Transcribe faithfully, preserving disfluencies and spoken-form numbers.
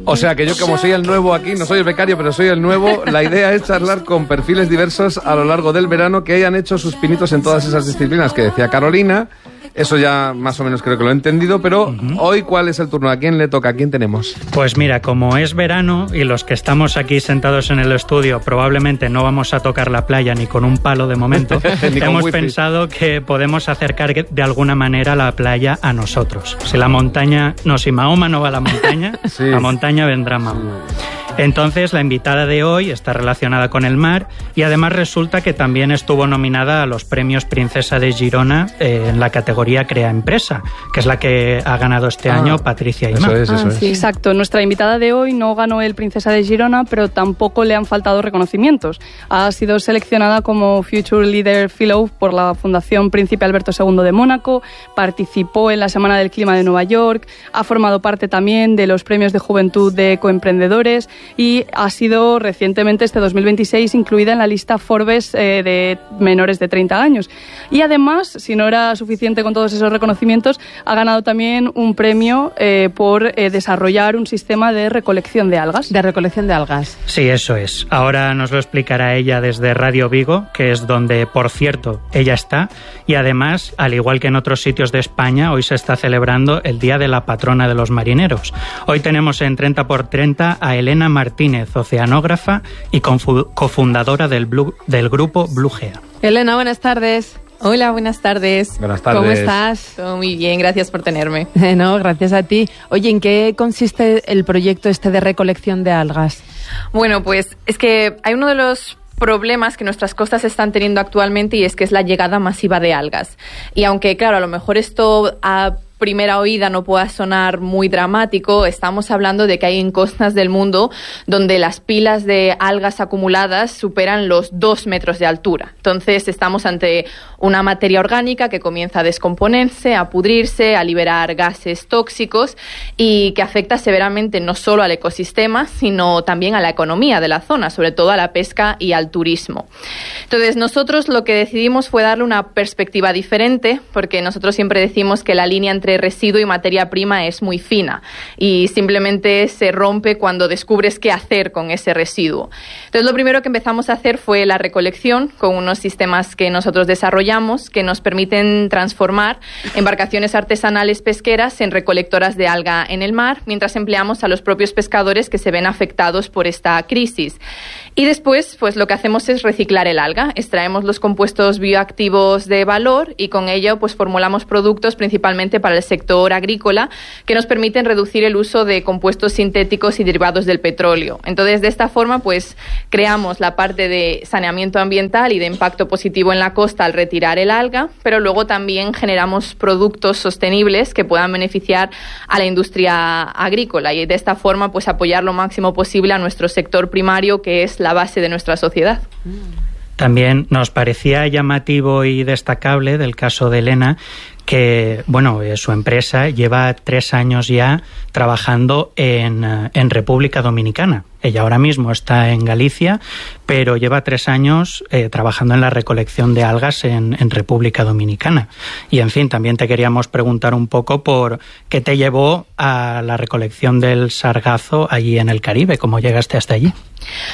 O sea que yo, como soy el nuevo aquí, no soy el becario, pero soy el nuevo, la idea es charlar con perfiles diversos a lo largo del verano que hayan hecho sus pinitos en todas esas disciplinas que decía Carolina. Eso ya más o menos creo que lo he entendido, pero uh-huh. Hoy, ¿cuál es el turno? ¿A quién le toca? ¿A quién tenemos? Pues mira, como es verano y los que estamos aquí sentados en el estudio probablemente no vamos a tocar la playa ni con un palo de momento, hemos wifi. pensado que podemos acercar de alguna manera la playa a nosotros. Si la montaña, no, si Mahoma no va a la montaña, sí. La montaña vendrá a Mahoma. Entonces, la invitada de hoy está relacionada con el mar y además resulta que también estuvo nominada a los premios Princesa de Girona eh, en la categoría Crea Empresa, que es la que ha ganado este ah, año Patricia Aimá. Eso es, eso ah, es. Sí, exacto. Nuestra invitada de hoy no ganó el Princesa de Girona, pero tampoco le han faltado reconocimientos. Ha sido seleccionada como Future Leader Fellow por la Fundación Príncipe Alberto segundo de Mónaco, participó en la Semana del Clima de Nueva York, ha formado parte también de los premios de juventud de ecoemprendedores y ha sido recientemente, este dos mil veintiséis, incluida en la lista Forbes eh, de menores de treinta años. Y además, si no era suficiente con todos esos reconocimientos, ha ganado también un premio eh, por eh, desarrollar un sistema de recolección de algas. De recolección de algas. Sí, eso es. Ahora nos lo explicará ella desde Radio Vigo, que es donde, por cierto, ella está. Y además, al igual que en otros sitios de España, hoy se está celebrando el Día de la Patrona de los Marineros. Hoy tenemos en treinta por treinta a Elena Martínez, oceanógrafa y cofundadora del, Blue, del grupo Blugea. Elena, buenas tardes. Hola, buenas tardes. Buenas tardes. ¿Cómo estás? Todo muy bien, gracias por tenerme. No, gracias a ti. Oye, ¿en qué consiste el proyecto este de recolección de algas? Bueno, pues es que hay uno de los problemas que nuestras costas están teniendo actualmente y es que es la llegada masiva de algas. Y aunque, claro, a lo mejor esto a primera oída no pueda sonar muy dramático, estamos hablando de que hay en costas del mundo donde las pilas de algas acumuladas superan los dos metros de altura. Entonces estamos ante una materia orgánica que comienza a descomponerse, a pudrirse, a liberar gases tóxicos y que afecta severamente no solo al ecosistema, sino también a la economía de la zona, sobre todo a la pesca y al turismo. Entonces nosotros lo que decidimos fue darle una perspectiva diferente, porque nosotros siempre decimos que la línea entre residuo y materia prima es muy fina y simplemente se rompe cuando descubres qué hacer con ese residuo. Entonces lo primero que empezamos a hacer fue la recolección con unos sistemas que nosotros desarrollamos que nos permiten transformar embarcaciones artesanales pesqueras en recolectoras de alga en el mar, mientras empleamos a los propios pescadores que se ven afectados por esta crisis. Y después, pues lo que hacemos es reciclar el alga, extraemos los compuestos bioactivos de valor y con ello pues formulamos productos principalmente para el sector agrícola que nos permiten reducir el uso de compuestos sintéticos y derivados del petróleo. Entonces, de esta forma, pues creamos la parte de saneamiento ambiental y de impacto positivo en la costa al retirar el alga, pero luego también generamos productos sostenibles que puedan beneficiar a la industria agrícola y de esta forma, pues apoyar lo máximo posible a nuestro sector primario, que es la base de nuestra sociedad. También nos parecía llamativo y destacable del caso de Elena que, bueno, su empresa lleva tres años ya trabajando en, en República Dominicana. Ella ahora mismo está en Galicia, pero lleva tres años eh, trabajando en la recolección de algas en, en República Dominicana. Y, en fin, también te queríamos preguntar un poco por qué te llevó a la recolección del sargazo allí en el Caribe, cómo llegaste hasta allí.